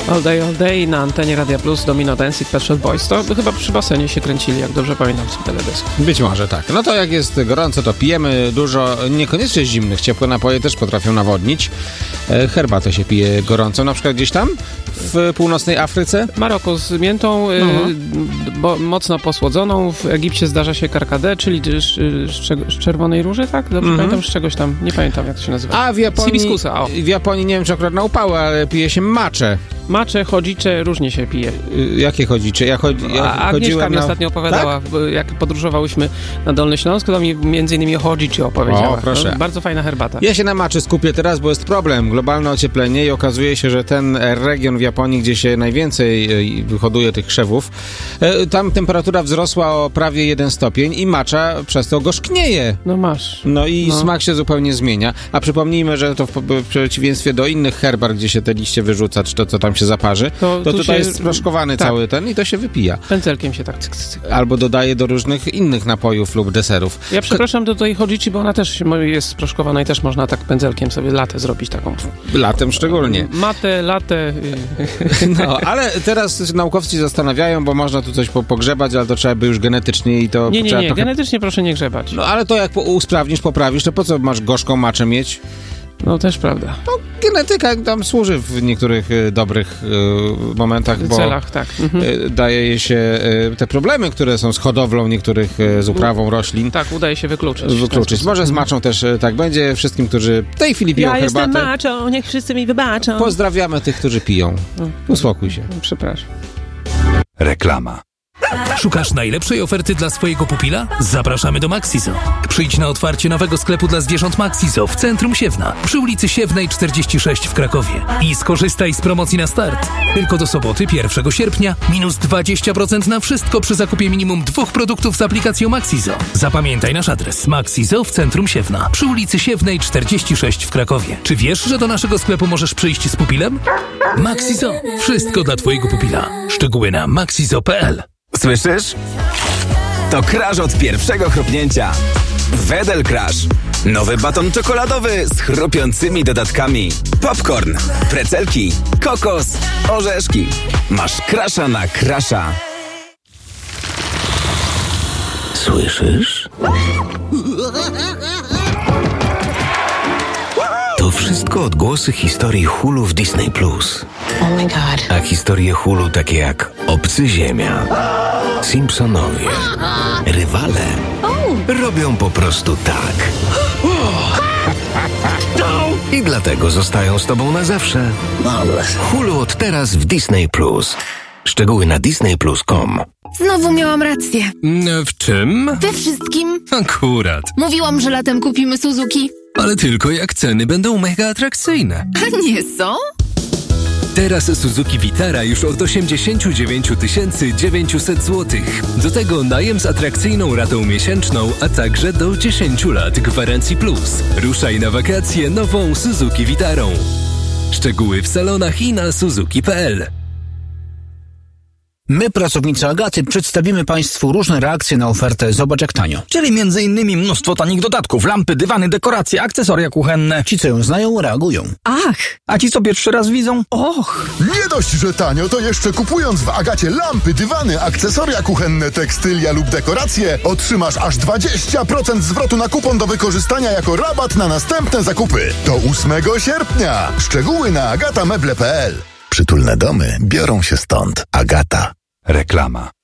All Day na antenie Radia Plus, Domino Dance i Pet Shop Boys. To chyba przy basenie się kręcili, jak dobrze pamiętam z teledysku. Być może tak. No to jak jest gorąco, to pijemy dużo, niekoniecznie zimnych, ciepłe napoje też potrafią nawodnić. Herbatę się pije gorącą, na przykład gdzieś tam w północnej Afryce. Maroko z miętą, mocno posłodzoną. W Egipcie zdarza się karkadę, czyli z czerwonej róży, tak? Dobrze pamiętam, z czegoś tam, nie pamiętam jak to się nazywa. A hibiskusa, w Japonii, nie wiem czy akurat na upały, ale pije się matcha. Macze, chodzicze, różnie się pije. Jakie chodzicze? Agnieszka mi ostatnio opowiadała, tak? Jak podróżowałyśmy na Dolny Śląsk, to mi między innymi o chodziczy opowiedziała. O, proszę. No, bardzo fajna herbata. Ja się na maczy skupię teraz, bo jest problem. Globalne ocieplenie i okazuje się, że ten region w Japonii, gdzie się najwięcej wyhoduje tych krzewów, tam temperatura wzrosła o prawie 1 stopień i macza przez to gorzknieje. No masz. No i smak się zupełnie zmienia. A przypomnijmy, że to w przeciwieństwie do innych herbar, gdzie się te liście wyrzuca, czy to co tam się zaparzy, to tutaj jest sproszkowany cały ten i to się wypija. Pędzelkiem się tak cyk. Albo dodaje do różnych innych napojów lub deserów. Ja przepraszam do tej chodziczy, bo ona też jest sproszkowana i też można tak pędzelkiem sobie latę zrobić taką. Latem szczególnie. Matę, latę. No, ale teraz naukowcy się zastanawiają, bo można tu coś pogrzebać, ale to trzeba by już genetycznie i to... Nie, trochę... genetycznie proszę nie grzebać. No, ale to jak usprawnisz, poprawisz, to po co masz gorzką maczę mieć? No też prawda. No, genetyka tam służy w niektórych dobrych momentach, bo celach, tak. daje się te problemy, które są z hodowlą niektórych, z uprawą roślin. Tak, udaje się wykluczyć. Może z maczą też tak będzie. Wszystkim, którzy w tej chwili piją herbatę. Ja jestem maczą, niech wszyscy mi wybaczą. Pozdrawiamy tych, którzy piją. Uspokój się. Przepraszam. Reklama. Szukasz najlepszej oferty dla swojego pupila? Zapraszamy do Maxizo. Przyjdź na otwarcie nowego sklepu dla zwierząt Maxizo w centrum Siewna, przy ulicy Siewnej 46 w Krakowie. I skorzystaj z promocji na start. Tylko do soboty 1 sierpnia minus 20% na wszystko przy zakupie minimum 2 produktów z aplikacją Maxizo. Zapamiętaj nasz adres: Maxizo w centrum Siewna, przy ulicy Siewnej 46 w Krakowie. Czy wiesz, że do naszego sklepu możesz przyjść z pupilem? Maxizo. Wszystko dla twojego pupila. Szczegóły na maxizo.pl. Słyszysz? To crash od pierwszego chrupnięcia. Wedel Crash. Nowy baton czekoladowy z chrupiącymi dodatkami. Popcorn, precelki, kokos, orzeszki. Masz crasha na crasha. Słyszysz? To wszystko odgłosy historii Hulu w Disney+. Oh my god. A historie Hulu takie jak Obcy Ziemia, Simpsonowie, Rywale robią po prostu tak. I dlatego zostają z tobą na zawsze. Hulu od teraz w Disney+. Szczegóły na disneyplus.com. Znowu miałam rację. W czym? We wszystkim. Akurat. Mówiłam, że latem kupimy Suzuki. Ale tylko jak ceny będą mega atrakcyjne. A nie są? Teraz Suzuki Vitara już od 89 900 zł. Do tego najem z atrakcyjną ratą miesięczną, a także do 10 lat gwarancji plus. Ruszaj na wakacje nową Suzuki Vitarą. Szczegóły w salonach i na suzuki.pl. My, pracownicy Agaty, przedstawimy Państwu różne reakcje na ofertę Zobacz jak tanio. Czyli m.in. mnóstwo tanich dodatków, lampy, dywany, dekoracje, akcesoria kuchenne. Ci, co ją znają, reagują. Ach! A ci, co pierwszy raz widzą? Och! Nie dość, że tanio, to jeszcze kupując w Agacie lampy, dywany, akcesoria kuchenne, tekstylia lub dekoracje, otrzymasz aż 20% zwrotu na kupon do wykorzystania jako rabat na następne zakupy. Do 8 sierpnia. Szczegóły na agatameble.pl. Przytulne domy biorą się stąd. Agata. Reklama.